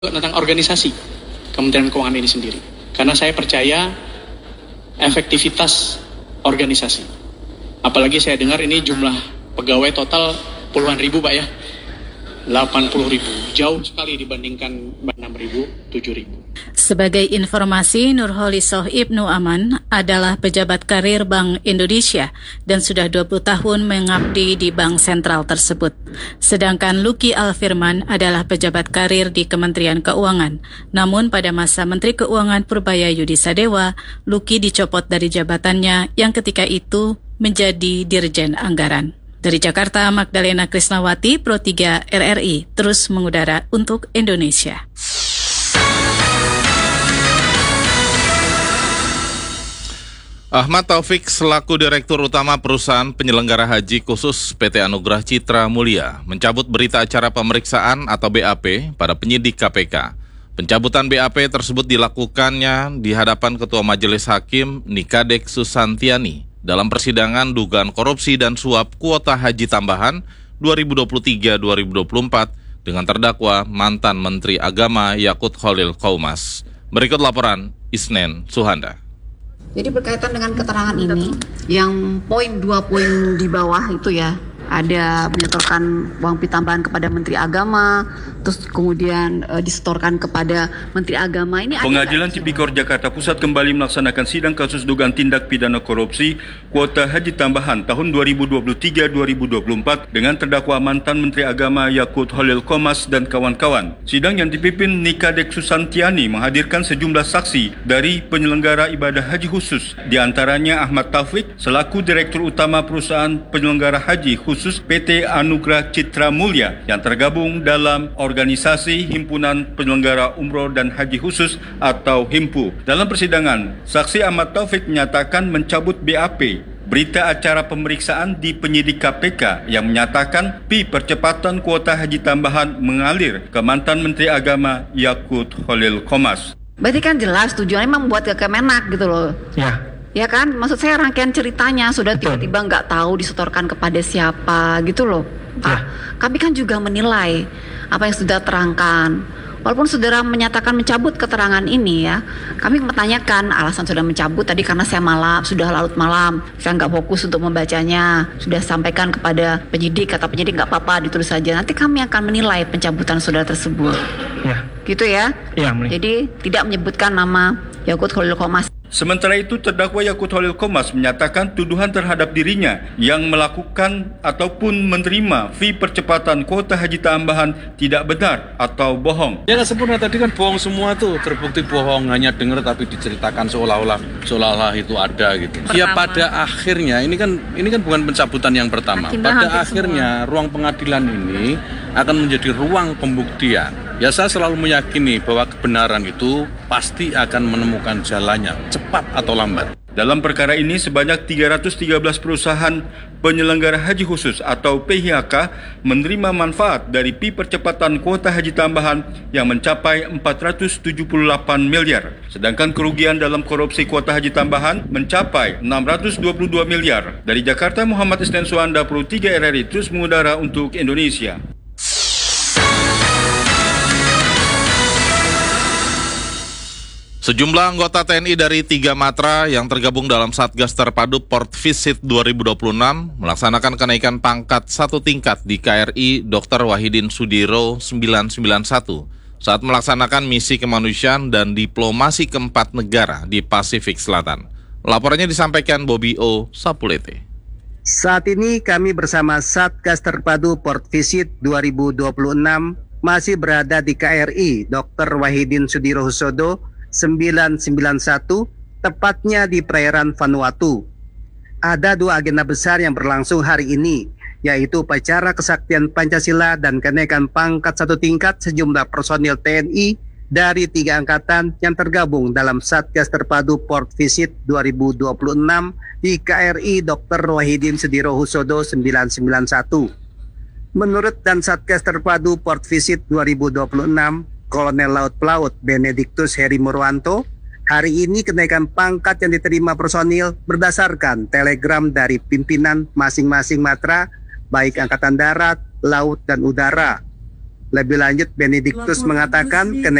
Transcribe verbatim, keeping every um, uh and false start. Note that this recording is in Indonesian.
tentang organisasi Kementerian Keuangan ini sendiri. Karena saya percaya efektivitas organisasi. Apalagi saya dengar ini jumlah pegawai total puluhan ribu Pak ya. delapan puluh ribu, jauh sekali dibandingkan enam ribu, tujuh ribu. Sebagai informasi, Nurholisoh Ibnu Aman adalah pejabat karir Bank Indonesia dan sudah dua puluh tahun mengabdi di bank sentral tersebut. Sedangkan Luki Alfirman adalah pejabat karir di Kementerian Keuangan. Namun pada masa Menteri Keuangan Purbaya Yudi Sadewa, Luki dicopot dari jabatannya yang ketika itu menjadi Dirjen Anggaran. Dari Jakarta, Magdalena Krisnawati, Pro tiga R R I, terus mengudara untuk Indonesia. Ahmad Taufik selaku Direktur Utama Perusahaan Penyelenggara Haji Khusus P T Anugrah Citra Mulia mencabut berita acara pemeriksaan atau B A P pada penyidik K P K. Pencabutan B A P tersebut dilakukannya di hadapan Ketua Majelis Hakim Nikadek Susantiani dalam persidangan dugaan korupsi dan suap kuota haji tambahan dua ribu dua puluh tiga dua ribu dua puluh empat dengan terdakwa mantan Menteri Agama Yakut Khalil Qaumas. Berikut laporan Isnen Suhanda. Jadi berkaitan dengan keterangan ini, yang poin dua poin di bawah itu ya, ada menyetorkan uang pi tambahan kepada Menteri Agama, terus kemudian e, disetorkan kepada Menteri Agama. Ini Pengadilan Tipikor Jakarta Pusat kembali melaksanakan sidang kasus dugaan tindak pidana korupsi kuota haji tambahan tahun dua ribu dua puluh tiga dua ribu dua puluh empat dengan terdakwa mantan Menteri Agama Yakut Khalil Qaumas dan kawan-kawan. Sidang yang dipimpin Nikadek Susantiani menghadirkan sejumlah saksi dari penyelenggara ibadah haji khusus, di antaranya Ahmad Taufik selaku Direktur Utama Perusahaan Penyelenggara Haji Khusus P T Anugrah Citra Mulia yang tergabung dalam organisasi Himpunan Penyelenggara Umroh dan Haji Khusus atau HIMPU. Dalam persidangan, saksi Ahmad Taufik menyatakan mencabut B A P berita acara pemeriksaan di penyidik K P K yang menyatakan pi percepatan kuota haji tambahan mengalir ke mantan Menteri Agama Yakut Khalil Qaumas. Berarti kan jelas tujuannya membuat ke Kemenak gitu loh. Ya. Ya kan, maksud saya rangkaian ceritanya sudah tiba-tiba nggak tahu disetorkan kepada siapa gitu loh. Pak, ya. Kami kan juga menilai apa yang sudah terangkan. Walaupun saudara menyatakan mencabut keterangan ini ya, kami menanyakan alasan sudah mencabut tadi karena saya malam, sudah larut malam, saya nggak fokus untuk membacanya, sudah sampaikan kepada penyidik, kata penyidik nggak apa-apa ditulis saja. Nanti kami akan menilai pencabutan saudara tersebut. Ya. Gitu ya? Ya, jadi tidak menyebutkan nama Yakut Khalil Qaumas. Sementara itu, terdakwa Yakut Khalil Qaumas menyatakan tuduhan terhadap dirinya yang melakukan ataupun menerima fee percepatan kuota haji tambahan tidak benar atau bohong. Ya sempurna, tadi kan bohong semua tuh, terbukti bohong, hanya dengar tapi diceritakan seolah-olah seolah-olah itu ada gitu. Pertama. Ya pada akhirnya ini kan ini kan bukan pencabutan yang pertama. Hakim pada akhirnya semua. Ruang pengadilan ini akan menjadi ruang pembuktian. Ya saya selalu meyakini bahwa kebenaran itu pasti akan menemukan jalannya, cepat atau lambat. Dalam perkara ini sebanyak tiga ratus tiga belas perusahaan penyelenggara haji khusus atau P H K menerima manfaat dari pi percepatan kuota haji tambahan yang mencapai empat ratus tujuh puluh delapan miliar. Sedangkan kerugian dalam korupsi kuota haji tambahan mencapai enam ratus dua puluh dua miliar. Dari Jakarta, Muhammad Isnen Suhanda, Pro tiga R R I, terus mengudara untuk Indonesia. Sejumlah anggota T N I dari tiga matra yang tergabung dalam Satgas Terpadu Port Visit dua ribu dua puluh enam melaksanakan kenaikan pangkat satu tingkat di K R I Doktor Wahidin Sudiro sembilan sembilan satu saat melaksanakan misi kemanusiaan dan diplomasi keempat negara di Pasifik Selatan. Laporannya disampaikan Bobby O. Sapulete. Saat ini kami bersama Satgas Terpadu Port Visit dua ribu dua puluh enam masih berada di K R I Doktor Wahidin Sudiro Husodo sembilan sembilan satu, tepatnya di perairan Vanuatu. Ada dua agenda besar yang berlangsung hari ini, yaitu upacara kesaktian Pancasila dan kenaikan pangkat satu tingkat sejumlah personil T N I dari tiga angkatan yang tergabung dalam Satgas Terpadu Port Visit dua ribu dua puluh enam di K R I Doktor Wahidin Sudiro Husodo sembilan sembilan satu. Menurut dan Satgas Terpadu Port Visit dua ribu dua puluh enam, Kolonel Laut Pelaut Benediktus Heri Murwanto, hari ini kenaikan pangkat yang diterima personil berdasarkan telegram dari pimpinan masing-masing matra, baik Angkatan Darat, Laut, dan Udara. Lebih lanjut, Benediktus mengatakan